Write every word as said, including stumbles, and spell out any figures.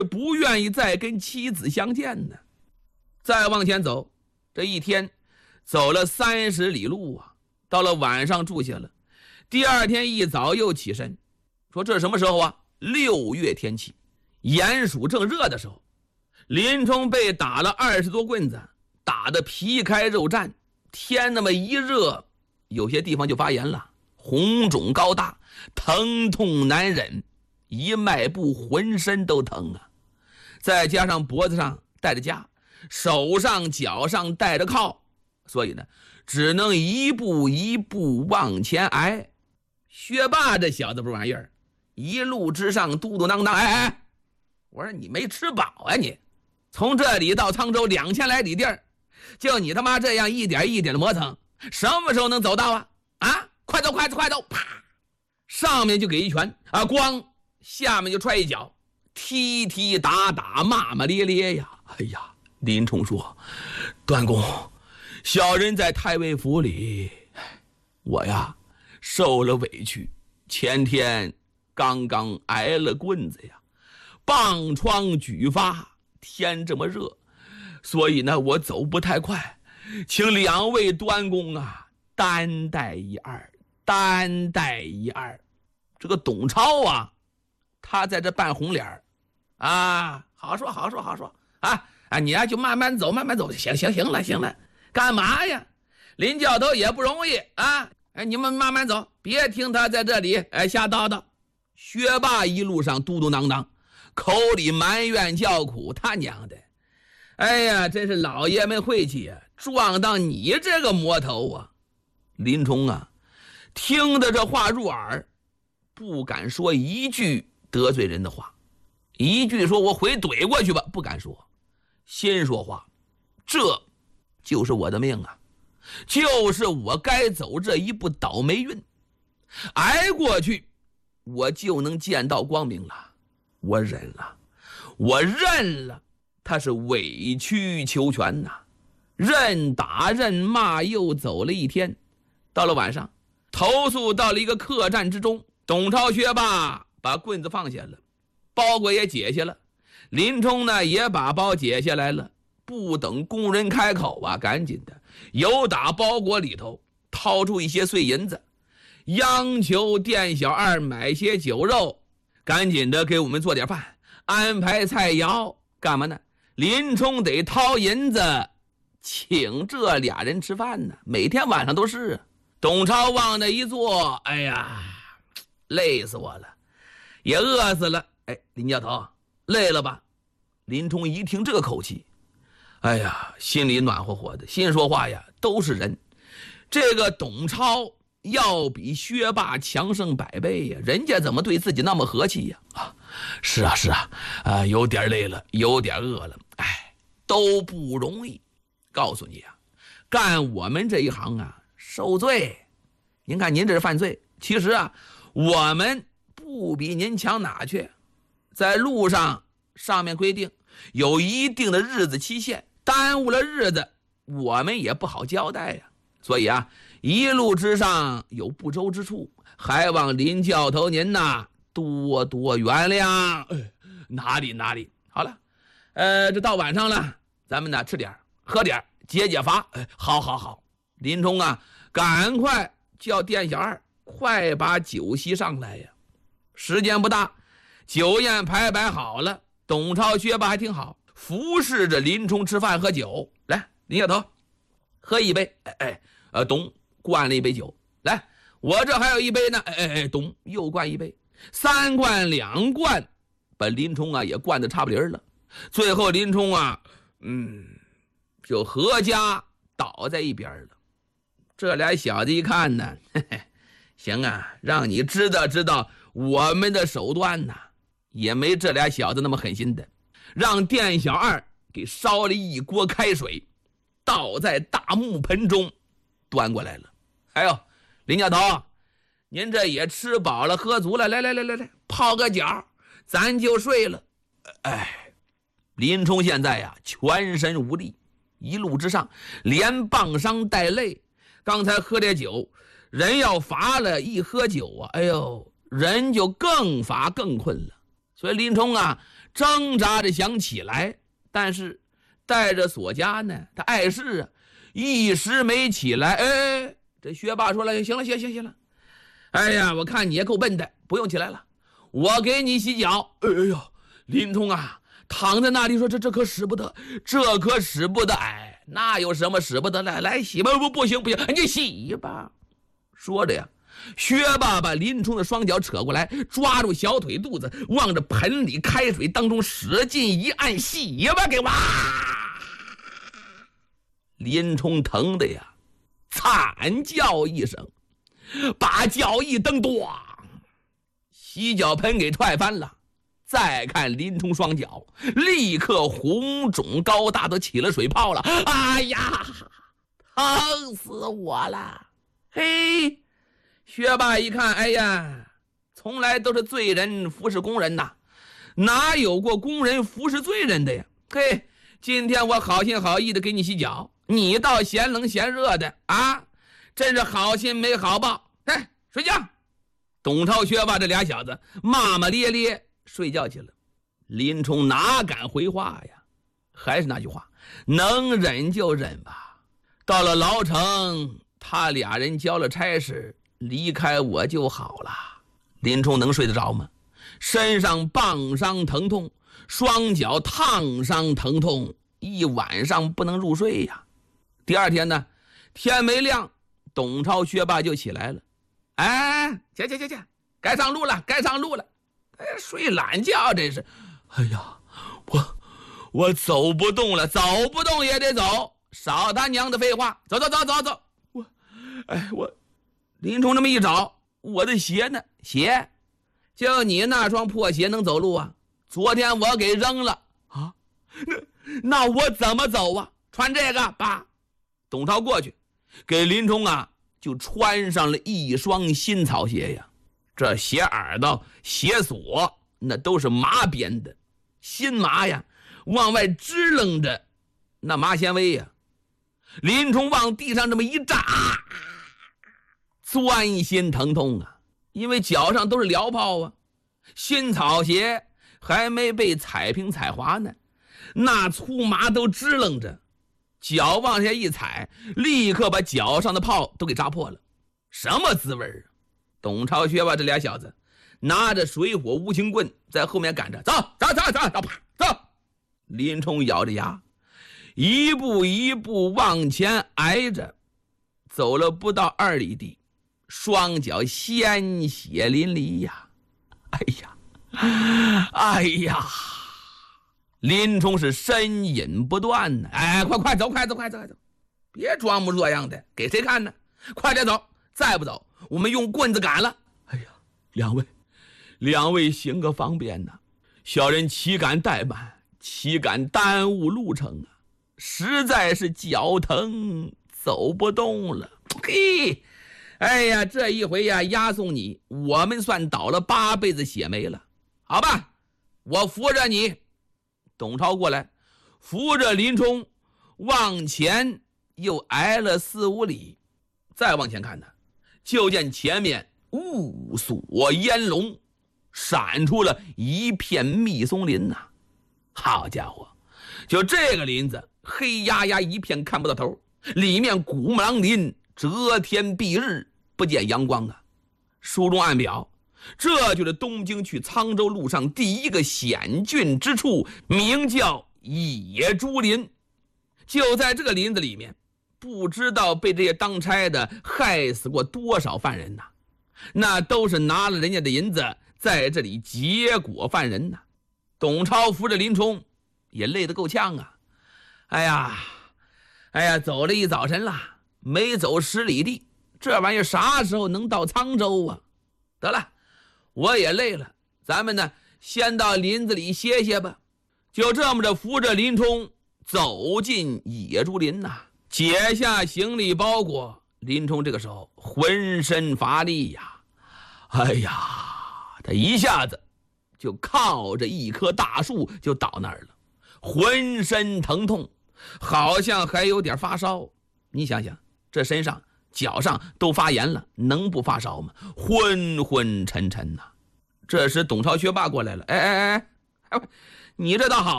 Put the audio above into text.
不愿意再跟妻子相见呢。再往前走，这一天走了三十里路啊，到了晚上住下了。第二天一早又起身，说这什么时候啊？六月天气，炎暑正热的时候。林冲被打了二十多棍子，打得皮开肉绽，天那么一热，有些地方就发炎了，红肿高大，疼痛难忍，一迈步浑身都疼啊。再加上脖子上带着枷，手上脚上带着铐，所以呢只能一步一步往前挨。薛霸这小子不玩意儿，一路之上嘟嘟囔囔，哎哎，我说你没吃饱啊你，从这里到沧州两千来里地儿，就你他妈这样一点一点的磨蹭，什么时候能走到啊？啊，快走快走快走！啪，上面就给一拳啊，咣，下面就踹一脚，踢踢打打，骂骂咧咧呀。哎呀，林冲说：“段公，小人在太尉府里，我呀受了委屈，前天刚刚挨了棍子呀，棒疮举发，天这么热，所以呢我走不太快，请两位端公啊担待一二，担待一二。”这个董超啊，他在这扮红脸啊，好说好说好说啊啊！你呀、啊、就慢慢走，慢慢走，行行行了行了，干嘛呀？林教头也不容易啊！哎，你们慢慢走，别听他在这里哎瞎叨叨。薛霸一路上嘟嘟囔囔，口里埋怨叫苦，他娘的！哎呀，真是老爷们晦气呀、啊，撞到你这个魔头啊！林冲啊，听得这话入耳，不敢说一句得罪人的话，一句说我回怼过去吧，不敢说。先说话，这就是我的命啊，就是我该走这一步倒霉运，挨过去我就能见到光明了。我忍了，我认了，他是委曲求全呐，任打任骂，又走了一天。到了晚上，投宿到了一个客栈之中，董超薛霸把棍子放下了，包裹也解下了，林冲呢也把包解下来了，不等工人开口啊，赶紧的由打包裹里头掏出一些碎银子，央求店小二买些酒肉，赶紧的给我们做点饭，安排菜肴，干嘛呢？林冲得掏银子请这俩人吃饭呢，每天晚上都是。董超往那一坐，哎呀，累死我了，也饿死了。哎，林教头，累了吧？林冲一听这个口气，哎呀，心里暖和和的，心说话呀，都是人。这个董超要比薛霸强胜百倍呀，人家怎么对自己那么和气呀？啊，是啊是啊，啊，有点累了，有点饿了，哎，都不容易。告诉你啊，干我们这一行啊，受罪。您看您这是犯罪，其实啊，我们不比您强哪去？在路上上面规定有一定的日子期限，耽误了日子，我们也不好交代呀。所以啊，一路之上有不周之处，还望林教头您呐多多原谅。哎，哪里哪里。好了，呃，这到晚上了，咱们呢吃点喝点解解乏。哎，好好好。林冲啊，赶快叫店小二快把酒席上来呀！时间不大，酒宴排摆好了，董超薛霸还挺好，服侍着林冲吃饭喝酒。来，林小头，喝一杯。哎哎，呃，董灌了一杯酒。来，我这还有一杯呢。哎哎哎，董又灌一杯，三灌两灌，把林冲啊也灌得差不离了。最后林冲啊，嗯，就合家倒在一边了。这俩小子一看呢，嘿嘿，行啊，让你知道知道我们的手段呐，也没这俩小子那么狠心的，让店小二给烧了一锅开水，倒在大木盆中，端过来了。哎呦，林教头，您这也吃饱了喝足了，来来来来来，泡个脚，咱就睡了。哎，林冲现在呀，全身无力，一路之上连棒伤带累。刚才喝点酒，人要乏了，一喝酒啊，哎呦，人就更乏更困了。所以林冲啊， 挣扎着想起来，但是带着锁枷呢，他碍事啊，一时没起来。哎，这学霸说了，行了，行行行了，哎呀，我看你也够笨的，不用起来了，我给你洗脚。哎呀，林冲啊，躺在那里说，这这可使不得，这可使不得。哎，那有什么使不得？来来洗吧，不不行不行，你洗吧。说着呀，薛霸把林冲的双脚扯过来，抓住小腿肚子，往着盆里开水当中使劲一按，洗吧，给哇！林冲疼的呀，惨叫一声，把脚一蹬，咣，洗脚盆给踹翻了。再看林冲双脚，立刻红肿高大，都起了水泡了。哎呀，疼死我了！嘿，薛霸一看，哎呀，从来都是罪人服侍工人呐，哪有过工人服侍罪人的呀？嘿，今天我好心好意的给你洗脚，你倒嫌冷嫌热的啊！真是好心没好报。哎，睡觉！董超、薛霸这俩小子骂骂咧咧睡觉去了。林冲哪敢回话呀？还是那句话，能忍就忍吧。到了牢城，他俩人交了差事，离开我就好了。林冲能睡得着吗？身上棒伤疼痛，双脚烫伤疼痛，一晚上不能入睡呀。第二天呢，天没亮，董超、薛霸就起来了。哎，起起起起，该上路了，该上路了。哎，睡懒觉这是。哎呀，我我走不动了，走不动也得走，少他娘的废话，走走走走走。我，哎我，林冲这么一找，我的鞋呢？鞋，就你那双破鞋能走路啊？昨天我给扔了啊，那那我怎么走啊？穿这个吧。董超过去，给林冲啊就穿上了一双新草鞋呀。这鞋耳朵、鞋锁那都是麻编的，新麻呀，往外支棱着那麻纤维呀。林冲往地上这么一扎，钻心疼痛啊，因为脚上都是燎泡啊，新草鞋还没被踩平踩滑呢，那粗麻都支棱着，脚往下一踩，立刻把脚上的泡都给扎破了，什么滋味啊？董超、薛霸这俩小子拿着水火无情棍在后面赶着，走走走走走走。林冲咬着牙，一步一步往前挨着，走了不到二里地，双脚鲜血淋漓呀！哎呀，哎呀！林冲是呻吟不断呢。哎，快快走，快走，快走，快走！别装模作样的，给谁看呢？快点走，再不走，我们用棍子赶了。哎呀，两位，两位行个方便呐，小人岂敢怠慢，岂敢耽误路程啊！实在是脚疼，走不动了。嘿，哎呀，这一回呀，押送你，我们算倒了八辈子血霉了。好吧，我扶着你。董超过来，扶着林冲往前又挨了四五里，再往前看呢，就见前面雾锁烟笼，闪出了一片密松林呐、啊！好家伙，就这个林子黑压压一片，看不到头，里面古木狼林，遮天蔽日，不见阳光啊！书中暗表，这就是东京去沧州路上第一个险峻之处，名叫野猪林。就在这个林子里面，不知道被这些当差的害死过多少犯人呐、啊！那都是拿了人家的银子在这里结果犯人呐、啊。董超扶着林冲也累得够呛啊！哎呀，哎呀，走了一早晨了，没走十里地，这玩意儿啥时候能到沧州啊？得了，我也累了，咱们呢先到林子里歇歇吧。就这么着扶着林冲走进野猪林呐、啊，解下行李包裹，林冲这个时候浑身乏力呀，哎呀，他一下子就靠着一棵大树就倒那儿了，浑身疼痛，好像还有点发烧。你想想，这身上脚上都发炎了，能不发烧吗？昏昏沉沉呐、啊。这时董超、薛霸过来了，哎哎哎哎， 你这倒好。